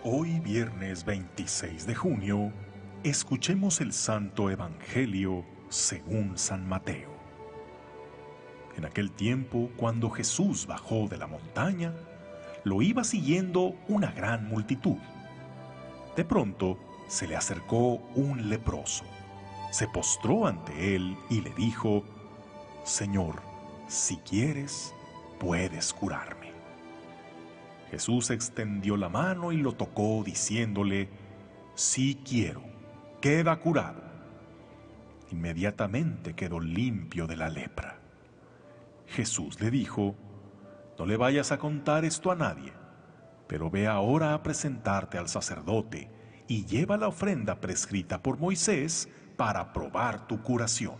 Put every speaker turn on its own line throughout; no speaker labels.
Hoy, viernes 26 de junio, escuchemos el Santo Evangelio según San Mateo. En aquel tiempo, cuando Jesús bajó de la montaña, lo iba siguiendo una gran multitud. De pronto, se le acercó un leproso. Se postró ante él y le dijo: «Señor, si quieres, puedes curarme». Jesús extendió la mano y lo tocó, diciéndole: «Sí quiero, queda curado». Inmediatamente quedó limpio de la lepra. Jesús le dijo: «No le vayas a contar esto a nadie, pero ve ahora a presentarte al sacerdote y lleva la ofrenda prescrita por Moisés para probar tu curación».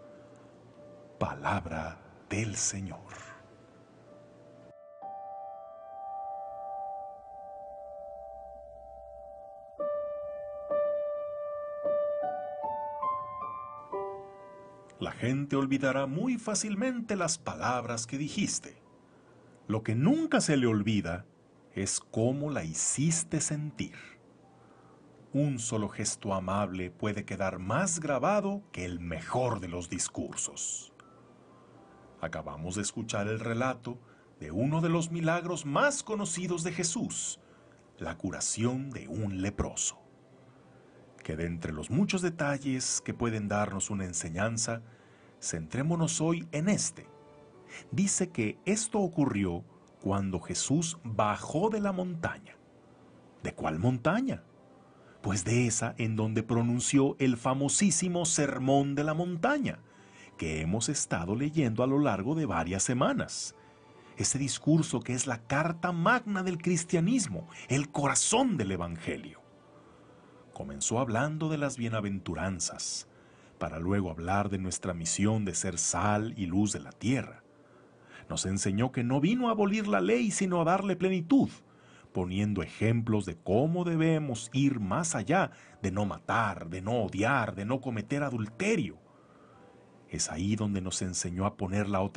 Palabra del Señor. La gente olvidará muy fácilmente las palabras que dijiste. Lo que nunca se le olvida es cómo la hiciste sentir. Un solo gesto amable puede quedar más grabado que el mejor de los discursos. Acabamos de escuchar el relato de uno de los milagros más conocidos de Jesús, la curación de un leproso. Que de entre los muchos detalles que pueden darnos una enseñanza, centrémonos hoy en este. Dice que esto ocurrió cuando Jesús bajó de la montaña. ¿De cuál montaña? Pues de esa en donde pronunció el famosísimo Sermón de la Montaña, que hemos estado leyendo a lo largo de varias semanas. Ese discurso que es la carta magna del cristianismo, el corazón del Evangelio. Comenzó hablando de las bienaventuranzas, para luego hablar de nuestra misión de ser sal y luz de la tierra. Nos enseñó que no vino a abolir la ley, sino a darle plenitud, poniendo ejemplos de cómo debemos ir más allá de no matar, de no odiar, de no cometer adulterio. Es ahí donde nos enseñó a poner la otra